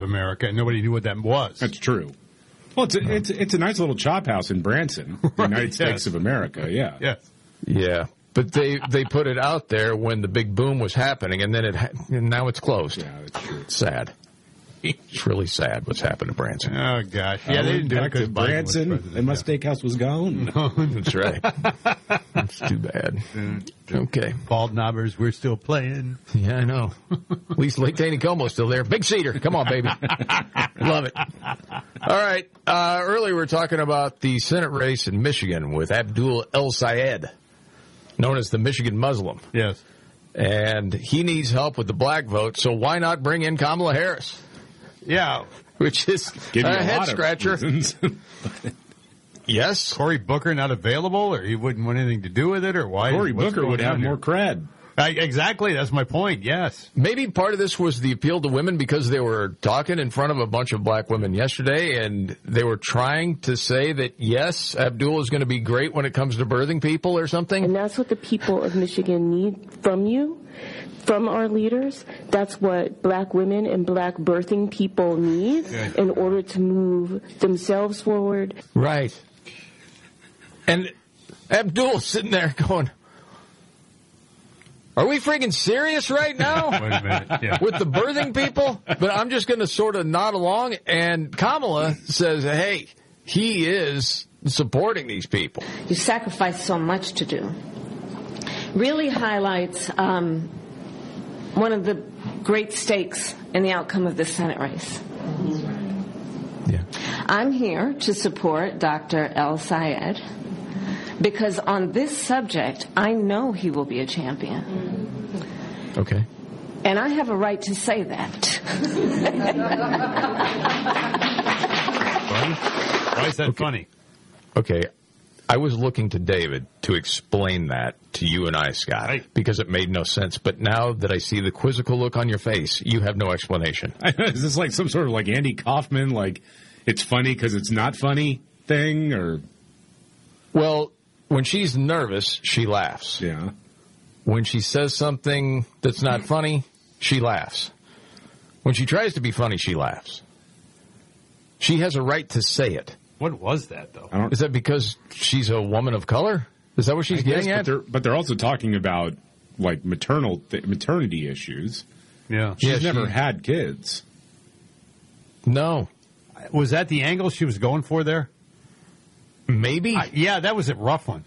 America, and nobody knew what that was. That's true. Well, it's a nice little chop house in Branson, the United States of America. Yeah. Yes. Yeah. But they put it out there when the big boom was happening, and then and now it's closed. Yeah, that's true. It's sad. It's really sad what's happened to Branson. Oh, gosh. Yeah, they didn't do it because Branson, and my steakhouse was gone. No. That's right. That's too bad. Okay. Bald knobbers, we're still playing. Yeah, I know. At least Lake Taneycomo's still there. Big Cedar. Come on, baby. Love it. All right. Earlier we were talking about the Senate race in Michigan with Abdul El-Sayed, known as the Michigan Muslim. Yes. And he needs help with the black vote, so why not bring in Kamala Harris? Yeah. Which is a head-scratcher. Yes. Cory Booker not available, or he wouldn't want anything to do with it, or why? Cory Booker would have more cred. Exactly. That's my point, yes. Maybe part of this was the appeal to women because they were talking in front of a bunch of black women yesterday, and they were trying to say that, yes, Abdul is going to be great when it comes to birthing people or something. And that's what the people of Michigan need from you, from our leaders. That's what black women and black birthing people need in order to move themselves forward. Right. And Abdul's sitting there going, are we freaking serious right now? Wait a minute. Yeah. With the birthing people? But I'm just going to sort of nod along. And Kamala says, hey, he is supporting these people. You sacrificed so much to do. Really highlights one of the great stakes in the outcome of this Senate race. Yeah. I'm here to support Dr. El-Sayed because on this subject, I know he will be a champion. Okay. And I have a right to say that. Why is that funny? Okay. I was looking to David to explain that to you and I, Scott, right, because it made no sense. But now that I see the quizzical look on your face, you have no explanation. Is this like some sort of like Andy Kaufman, like it's funny because it's not funny thing, or? Well, when she's nervous, she laughs. Yeah. When she says something that's not funny, she laughs. When she tries to be funny, she laughs. She has a right to say it. What was that, though? Is that because she's a woman of color? Is that what she's getting at? But they're also talking about, like, maternity issues. Yeah. She's never had kids. No. Was that the angle she was going for there? Maybe. Yeah, that was a rough one.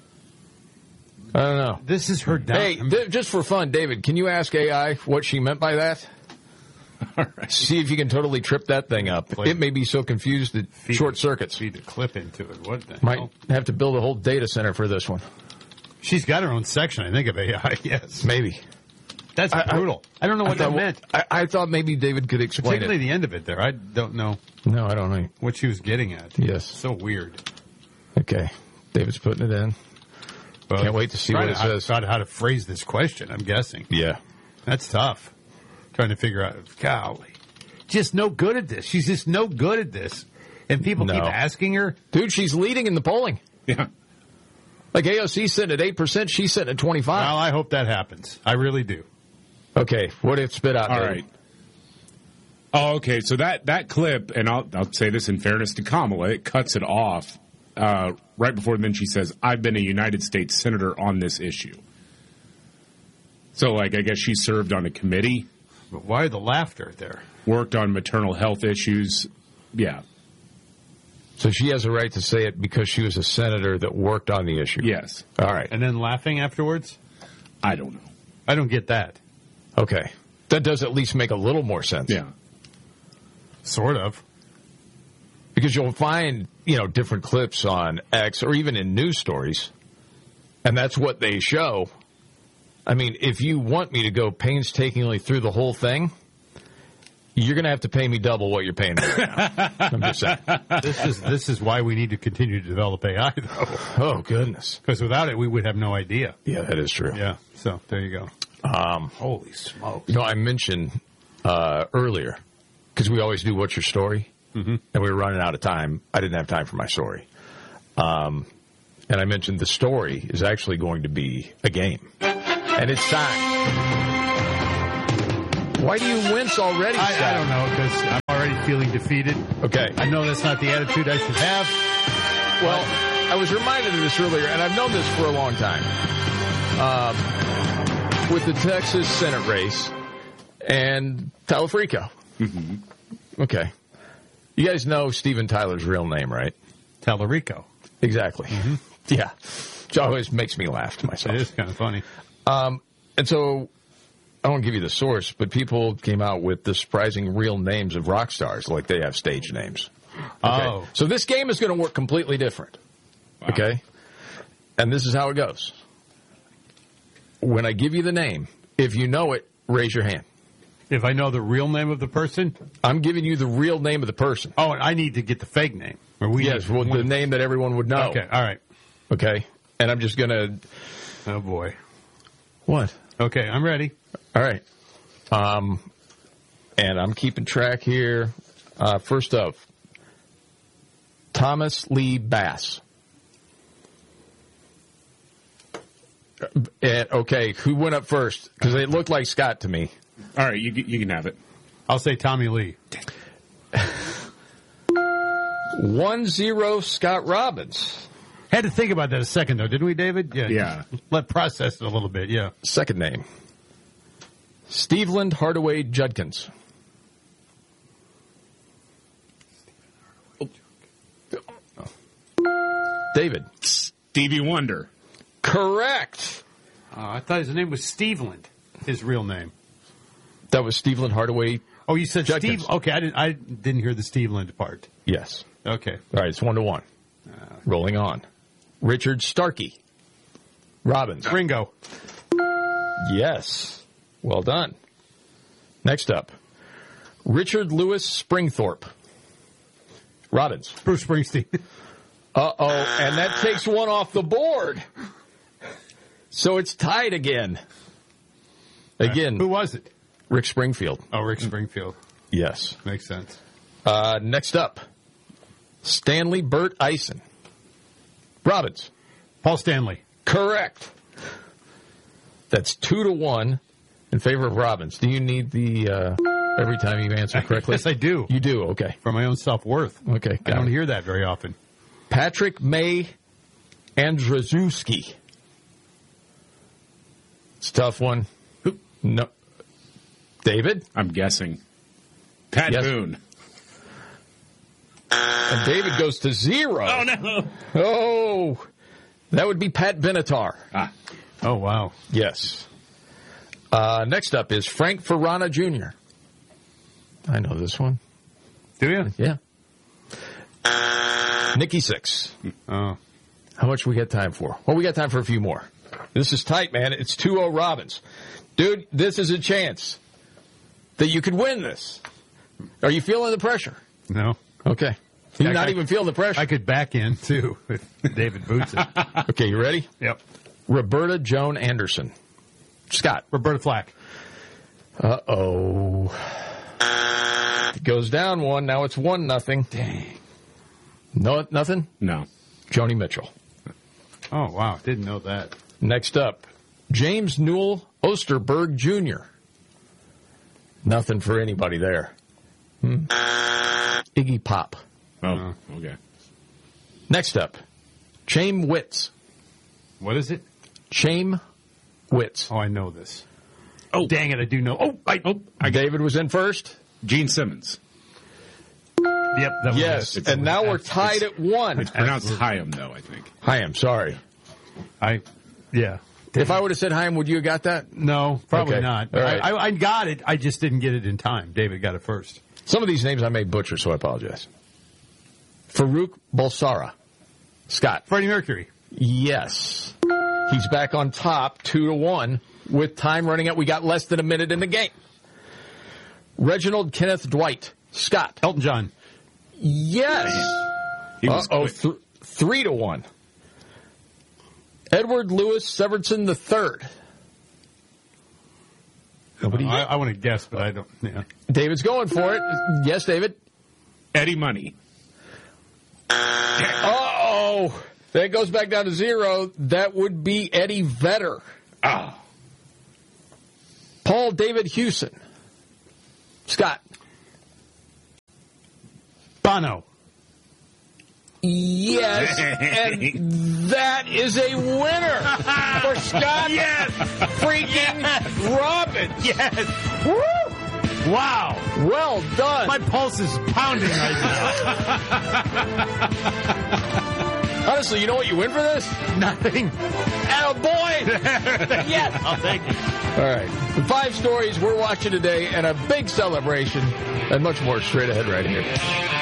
I don't know. This is her down. Hey, just for fun, David, can you ask AI what she meant by that? All right. See if you can totally trip that thing up. It may be so confused that short circuits. Feed the clip into it. What the Might hell? have to build a whole data center for this one. She's got her own section, I think, of AI, yes. Maybe. That's brutal. I don't know what that meant. I thought maybe David could explain Particularly the end of it there. I don't know. No, I don't know. What she was getting at. Yes. So weird. Okay. David's putting it in. Well, can't wait to see what it says. How to phrase this question, I'm guessing. Yeah. That's tough. Trying to figure out, golly. Just no good at this. She's just no good at this. And people keep asking her. Dude, she's leading in the polling. Yeah. Like AOC's sitting at 8%, she's sitting at 25%. Well, I hope that happens. I really do. Okay, what did it spit out? All David? right. Oh, okay. So that clip, and I'll say this in fairness to Kamala, it cuts it off right before then she says, I've been a United States Senator on this issue. So, like, I guess she served on a committee. But why the laughter there? Worked on maternal health issues. Yeah. So she has a right to say it because she was a senator that worked on the issue. Yes. All right. And then laughing afterwards? I don't know. I don't get that. Okay. That does at least make a little more sense. Yeah. Sort of. Because you'll find, different clips on X or even in news stories, and that's what they show. I mean, if you want me to go painstakingly through the whole thing, you're going to have to pay me double what you're paying me right now. I'm just saying. This is why we need to continue to develop AI, though. Oh, goodness. Because without it, we would have no idea. Yeah, that is true. Yeah, so there you go. Holy smokes. I mentioned earlier, because we always do What's Your Story? Mm-hmm. And we were running out of time. I didn't have time for my story. And I mentioned the story is actually going to be a game. And it's time. Why do you wince already, Scott? I don't know, because feeling defeated. Okay. I know that's not the attitude I should have. Well, I was reminded of this earlier, and I've known this for a long time. With the Texas Senate race and Talafrico. Mm-hmm. Okay. You guys know Steven Tyler's real name, right? Talarico. Exactly. Mm-hmm. Yeah. Which always makes me laugh to myself. It is kind of funny. And so, I won't give you the source, but people came out with the surprising real names of rock stars, like they have stage names. Okay? Oh. So this game is going to work completely different. Wow. Okay? And this is how it goes. When I give you the name, if you know it, raise your hand. If I know the real name of the person? I'm giving you the real name of the person. Oh, and I need to get the fake name. Yes, well, the name that everyone would know. Okay, all right. Okay? And I'm just going to... Oh, boy. What? Okay, I'm ready. All right. And I'm keeping track here. First up, Thomas Lee Bass. Okay, who went up first? Because it looked like Scott to me. All right, you can have it. I'll say Tommy Lee. 1-0 Scott Robbins. Had to think about that a second, though, didn't we, David? Yeah. Let process it a little bit, yeah. Second name, Steveland Hardaway Judkins. David. Stevie Wonder. Correct. I thought his name was Steveland, his real name. That was Steveland Hardaway. Oh, you said Judkins. Steve? Okay, I didn't hear the Steveland part. Yes. Okay. All right, it's 1-1. Rolling on. Richard Starkey. Robbins. Ringo. Yes. Well done. Next up. Richard Lewis Springthorpe. Robbins. Bruce Springsteen. Uh-oh, and that takes one off the board. So it's tied again. Again. Who was it? Rick Springfield. Oh, Rick Springfield. Yes. Makes sense. Next up. Stanley Burt Eisen. Robbins. Paul Stanley. Correct. That's 2-1 in favor of Robbins. Do you need the every time you answer correctly? Yes, I do. You do, okay. For my own self-worth. Okay, I don't hear that very often. Patrick May Andrzejewski. It's a tough one. No. David? I'm guessing. Pat Boone. And David goes to 0. Oh, no. Oh, that would be Pat Benatar. Ah. Oh, wow. Yes. Next up is Frank Ferrana Jr. I know this one. Do you? Yeah. Nikki Sixx. Oh. How much we got time for? Well, we got time for a few more. This is tight, man. It's 2-0 Robbins. Dude, this is a chance that you could win this. Are you feeling the pressure? No. Okay. You're not even feeling the pressure. I could back in, too, if David boots it. Okay, you ready? Yep. Roberta Joan Anderson. Scott. Roberta Flack. Uh-oh. It goes down 1. Now it's 1-0. Dang. No, nothing? No. Joni Mitchell. Oh, wow. Didn't know that. Next up, James Newell Osterberg Jr. Nothing for anybody there. Iggy Pop. Oh, okay. Next up, Chaim Witz. What is it? Chaim Witz. Oh, I know this. Oh, dang it. I do know. David was in first. Gene Simmons. Yep. That Yes, and now we're tied at 1. It's pronounced Chaim, though, I think. Chaim, sorry. Yeah. If I would have said Chaim, would you have got that? No, probably Okay. not. All right. I got it. I just didn't get it in time. David got it first. Some of these names I may butcher, so I apologize. Farouk Bulsara. Scott. Freddie Mercury. Yes. He's back on top, 2-1, with time running out. We got less than a minute in the game. Reginald Kenneth Dwight. Scott. Elton John. Yes. He was quick. 3-1. Edward Louis Severson III. Nobody. I want to guess, but I don't. Yeah. David's going for it. Yes, David. Eddie Money. Uh-oh. That goes back down to 0. That would be Eddie Vedder. Oh. Paul David Hewson. Scott. Bono. Yes, and that is a winner for Scott freaking Robbins. Yes. Woo! Wow. Well done. My pulse is pounding right now. Honestly, you know what you win for this? Nothing. Attaboy! Yes. I'll take it. All right. The 5 stories we're watching today and a big celebration and much more straight ahead right here.